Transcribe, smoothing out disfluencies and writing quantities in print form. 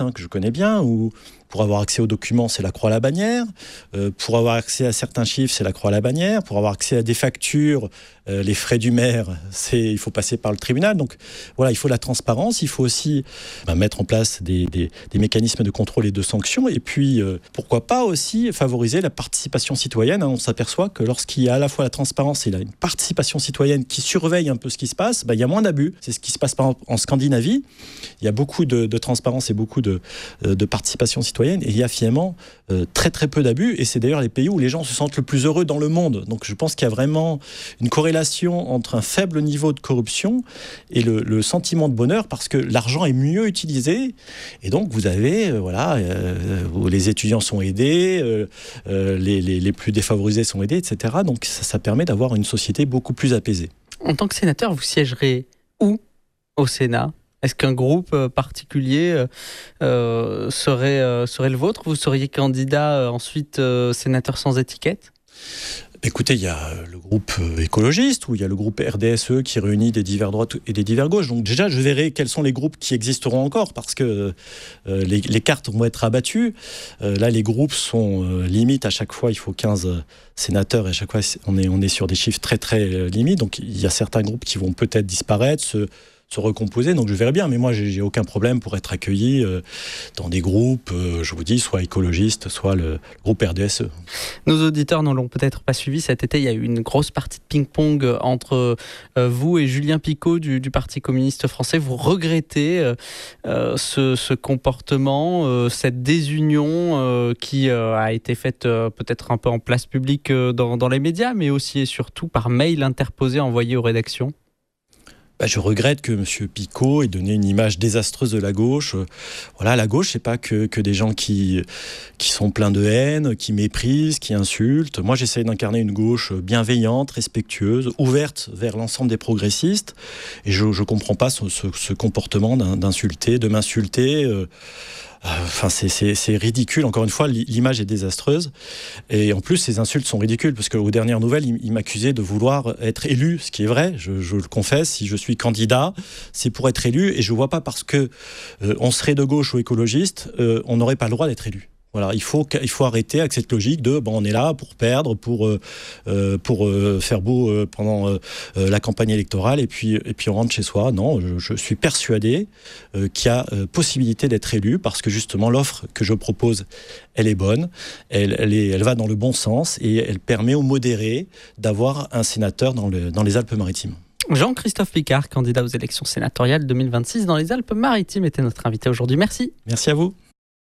que je connais bien, où pour avoir accès aux documents, c'est la croix à la bannière. Pour avoir accès à certains chiffres, c'est la croix à la bannière. Pour avoir accès à des factures, les frais du maire, il faut passer par le tribunal. Donc voilà, il faut la transparence. Il faut aussi mettre en place des mécanismes de contrôle et de sanctions. Et puis, pourquoi pas aussi favoriser la participation citoyenne. On s'aperçoit que lorsqu'il y a à la fois la transparence et une participation citoyenne qui surveille un peu ce qui se passe, il y a moins d'abus. C'est ce qui se passe par exemple en Scandinavie. Il y a beaucoup de transparence et beaucoup de participation citoyenne. Et il y a finalement très très peu d'abus, et c'est d'ailleurs les pays où les gens se sentent le plus heureux dans le monde. Donc je pense qu'il y a vraiment une corrélation entre un faible niveau de corruption et le sentiment de bonheur, parce que l'argent est mieux utilisé, et donc vous avez où les étudiants sont aidés, les plus défavorisés sont aidés, etc. Donc ça permet d'avoir une société beaucoup plus apaisée. En tant que sénateur, vous siégerez où au Sénat ? Est-ce qu'un groupe particulier serait le vôtre ? Vous seriez candidat ensuite sénateur sans étiquette ? Écoutez, il y a le groupe écologiste, ou il y a le groupe RDSE qui réunit des divers droites et des divers gauches. Donc déjà, je verrai quels sont les groupes qui existeront encore, parce que les cartes vont être abattues. Là, les groupes sont limites. À chaque fois, il faut 15 sénateurs, et à chaque fois, on est sur des chiffres très, très limites. Donc il y a certains groupes qui vont peut-être disparaître, se recomposer, donc je verrai bien, mais moi j'ai aucun problème pour être accueilli dans des groupes, je vous dis, soit écologistes, soit le groupe RDSE. Nos auditeurs ne l'ont peut-être pas suivi, cet été il y a eu une grosse partie de ping-pong entre vous et Julien Picot du Parti communiste français. Vous regrettez ce comportement, cette désunion qui a été faite peut-être un peu en place publique dans les médias, mais aussi et surtout par mail interposé envoyé aux rédactions? Je regrette que M. Picot ait donné une image désastreuse de la gauche. Voilà, la gauche, c'est pas que des gens qui sont pleins de haine, qui méprisent, qui insultent. Moi, j'essaie d'incarner une gauche bienveillante, respectueuse, ouverte vers l'ensemble des progressistes. Et je comprends pas ce comportement d'insulter, de m'insulter. C'est ridicule. Encore une fois, l'image est désastreuse. Et en plus, ces insultes sont ridicules, parce qu'aux dernières nouvelles, il m'accusait de vouloir être élu, ce qui est vrai, je le confesse. Si je suis candidat, c'est pour être élu. Et je ne vois pas, parce que on serait de gauche ou écologiste, on n'aurait pas le droit d'être élu. Voilà, il faut arrêter avec cette logique de on est là pour perdre, pour faire beau pendant la campagne électorale, et puis on rentre chez soi. Non, je suis persuadé qu'il y a possibilité d'être élu, parce que justement l'offre que je propose, elle est bonne, elle va dans le bon sens, et elle permet aux modérés d'avoir un sénateur dans les Alpes-Maritimes. Jean-Christophe Picard, candidat aux élections sénatoriales 2026 dans les Alpes-Maritimes, était notre invité aujourd'hui. Merci. Merci à vous.